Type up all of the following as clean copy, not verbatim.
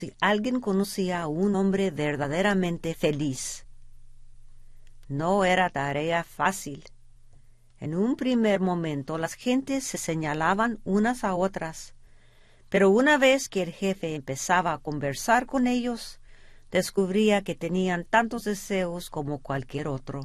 si alguien conocía a un hombre verdaderamente feliz. No era tarea fácil. En un primer momento las gentes se señalaban unas a otras, pero una vez que el jefe empezaba a conversar con ellos, descubría que tenían tantos deseos como cualquier otro.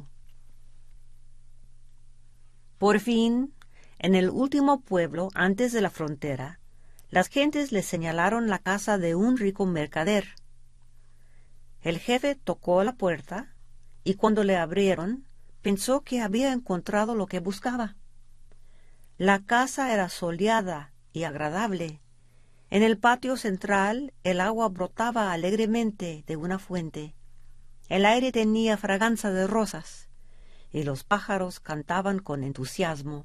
Por fin, en el último pueblo antes de la frontera, las gentes le señalaron la casa de un rico mercader. El jefe tocó la puerta y cuando le abrieron, pensó que había encontrado lo que buscaba. La casa era soleada y agradable. En el patio central el agua brotaba alegremente de una fuente. El aire tenía fragancia de rosas y los pájaros cantaban con entusiasmo.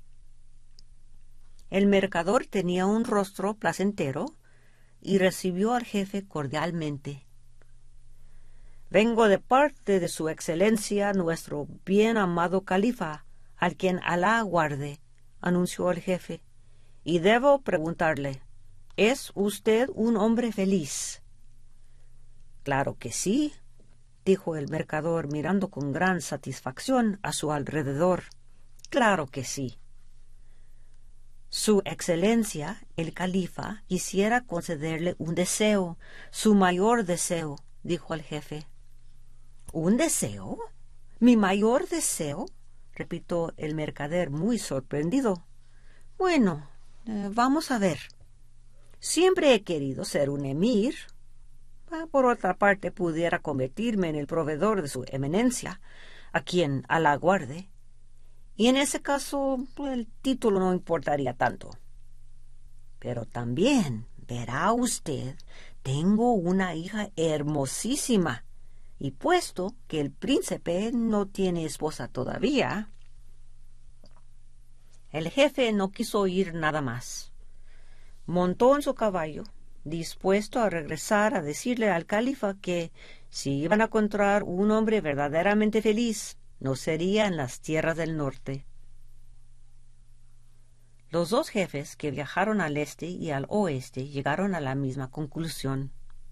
El mercader tenía un rostro placentero y recibió al jefe cordialmente. «Vengo de parte de su excelencia, nuestro bien amado califa, al quien Alá guarde», anunció el jefe, «y debo preguntarle, ¿es usted un hombre feliz?» «Claro que sí», dijo el mercader mirando con gran satisfacción a su alrededor. «Claro que sí». «Su excelencia, el califa, quisiera concederle un deseo, su mayor deseo», dijo el jefe. «¿Un deseo? ¿Mi mayor deseo?», repitió el mercader muy sorprendido. «Bueno, vamos a ver. Siempre he querido ser un emir. Por otra parte, pudiera convertirme en el proveedor de su eminencia, a quien Alá guarde. Y en ese caso, el título no importaría tanto. Pero también, verá usted, tengo una hija hermosísima. Y puesto que el príncipe no tiene esposa todavía». El jefe no quiso oír nada más. Montó en su caballo, dispuesto a regresar a decirle al califa que, si iban a encontrar un hombre verdaderamente feliz, no sería en las tierras del norte. Los dos jefes que viajaron al este y al oeste llegaron a la misma conclusión.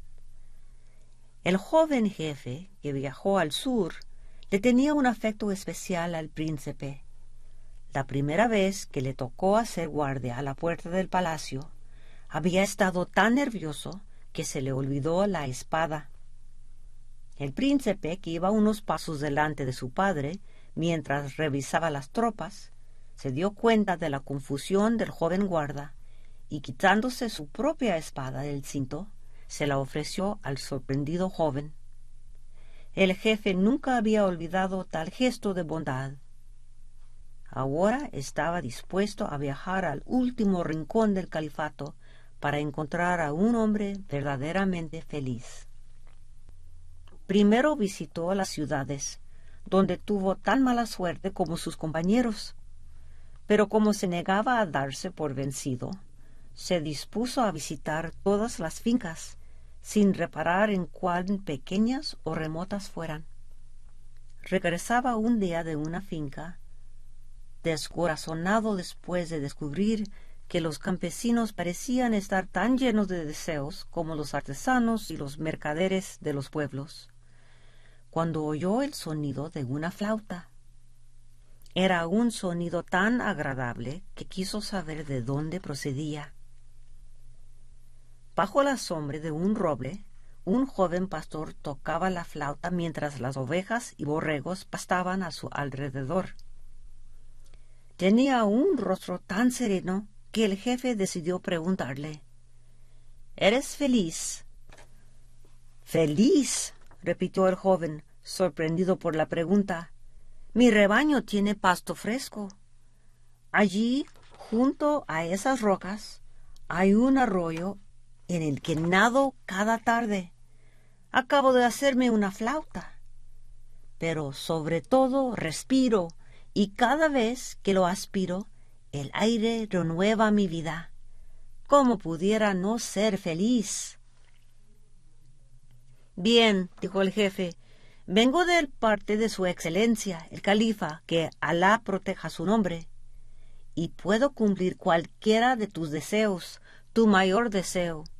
El joven jefe que viajó al sur le tenía un afecto especial al príncipe. La primera vez que le tocó hacer guardia a la puerta del palacio, había estado tan nervioso que se le olvidó la espada. El príncipe, que iba unos pasos delante de su padre mientras revisaba las tropas, se dio cuenta de la confusión del joven guarda y, quitándose su propia espada del cinto, se la ofreció al sorprendido joven. El jefe nunca había olvidado tal gesto de bondad. Ahora estaba dispuesto a viajar al último rincón del califato para encontrar a un hombre verdaderamente feliz. Primero visitó las ciudades, donde tuvo tan mala suerte como sus compañeros, pero como se negaba a darse por vencido, se dispuso a visitar todas las fincas, sin reparar en cuán pequeñas o remotas fueran. Regresaba un día de una finca, descorazonado después de descubrir que los campesinos parecían estar tan llenos de deseos como los artesanos y los mercaderes de los pueblos, cuando oyó el sonido de una flauta. Era un sonido tan agradable que quiso saber de dónde procedía. Bajo la sombra de un roble, un joven pastor tocaba la flauta mientras las ovejas y borregos pastaban a su alrededor. Tenía un rostro tan sereno que el jefe decidió preguntarle: «¿Eres feliz?» «¿Feliz?», repitió el joven, sorprendido por la pregunta. «Mi rebaño tiene pasto fresco. Allí, junto a esas rocas, hay un arroyo en el que nado cada tarde. Acabo de hacerme una flauta. Pero sobre todo respiro, y cada vez que lo aspiro, el aire renueva mi vida. ¿Cómo pudiera no ser feliz?». «Bien», dijo el jefe, «vengo de parte de su excelencia, el califa, que Alá proteja su nombre, y puedo cumplir cualquiera de tus deseos, tu mayor deseo.